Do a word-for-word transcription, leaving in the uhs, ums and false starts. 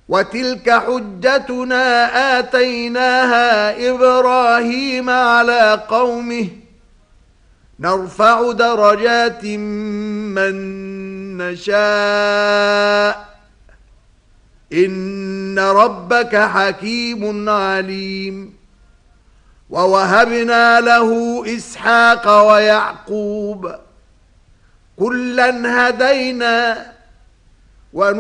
وتلك حجتنا آتيناها إبراهيم على قومه نرفع درجات من نشاء إن ربك حكيم عليم. ووهبنا له إسحاق ويعقوب كلا هدينا